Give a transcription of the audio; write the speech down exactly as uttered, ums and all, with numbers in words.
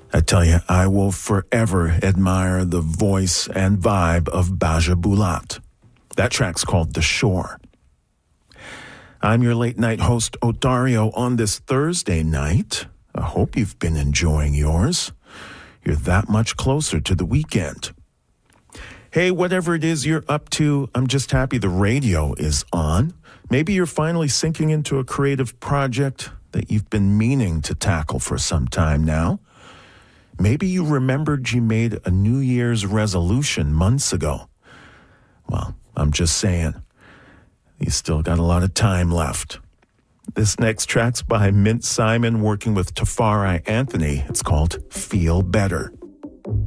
I tell you, I will forever admire the voice and vibe of Baja Bulat. That track's called The Shore. I'm your late night host, Otario, on this Thursday night. I hope you've been enjoying yours. You're that much closer to the weekend. Hey, whatever it is you're up to, I'm just happy the radio is on. Maybe you're finally sinking into a creative project that you've been meaning to tackle for some time now. Maybe you remembered you made a New Year's resolution months ago. Well, I'm just saying, you still got a lot of time left. This next track's by Mint Simon working with Tafari Anthony. It's called Feel Better.